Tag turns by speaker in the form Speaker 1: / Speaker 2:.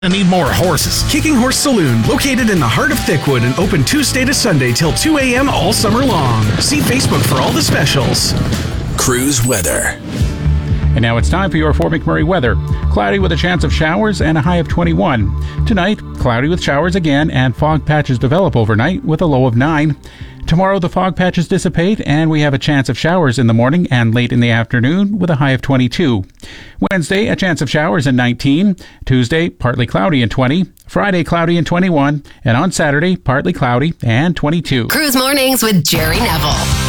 Speaker 1: Need more horses. Kicking Horse Saloon, located in the heart of Thickwood and open Tuesday to Sunday till 2 a.m. all summer long. See Facebook for all the specials.
Speaker 2: Cruise weather.
Speaker 3: And now it's time for your Fort McMurray weather. Cloudy with a chance of showers and a high of 21. Tonight, cloudy with showers again and fog patches develop overnight with a low of 9. Tomorrow, the fog patches dissipate and we have a chance of showers in the morning and late in the afternoon with a high of 22. Wednesday, a chance of showers and 19. Tuesday, partly cloudy and 20. Friday, cloudy and 21. And on Saturday, partly cloudy and 22.
Speaker 4: Cruise Mornings with Jerry Neville.